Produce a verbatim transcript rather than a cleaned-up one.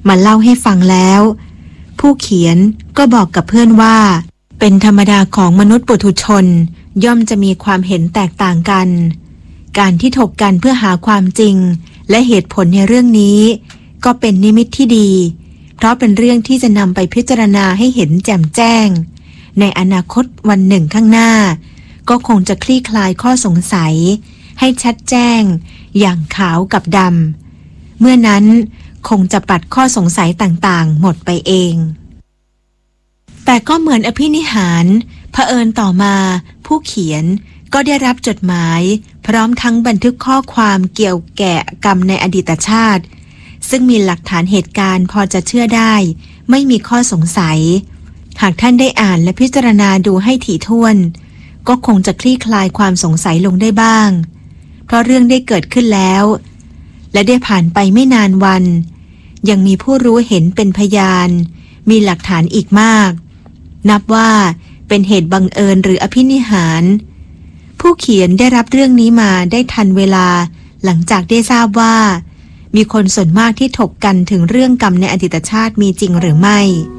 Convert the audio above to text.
มาเล่าให้ฟังแล้วผู้เขียนก็บอกกับเพื่อนว่าเป็นธรรมดาของมนุษย์ปุถุชนย่อมจะมีความเห็นแตกต่างกันการที่ถกกันเพื่อหาความจริงและเหตุผลในเรื่องนี้ก็เป็นนิมิตที่ดีเพราะเป็นเรื่องที่จะนำไปพิจารณาให้เห็นแจ่มแจ้งในอนาคตวันหนึ่งข้างหน้าก็คงจะคลี่คลายข้อสงสัยให้ชัดแจ้งอย่างขาวกับดำเมื่อนั้นคงจะปัดข้อสงสัยต่างๆหมดไปเองแต่ก็เหมือนอภินิหารเผอิญต่อมาผู้เขียนก็ได้รับจดหมายพร้อมทั้งบันทึกข้อความเกี่ยวแก่กรรมในอดีตชาติซึ่งมีหลักฐานเหตุการณ์พอจะเชื่อได้ไม่มีข้อสงสัยหากท่านได้อ่านและพิจารณาดูให้ถี่ถ้วนก็คงจะคลี่คลายความสงสัยลงได้บ้างเพราะเรื่องได้เกิดขึ้นแล้วและได้ผ่านไปไม่นานวันยังมีผู้รู้เห็นเป็นพยานมีหลักฐานอีกมากนับว่าเป็นเหตุบังเอิญหรืออภินิหารผู้เขียนได้รับเรื่องนี้มาได้ทันเวลาหลังจากได้ทราบว่ามีคนส่วนมากที่ถกกันถึงเรื่องกรรมในอดีตชาติมีจริงหรือไม่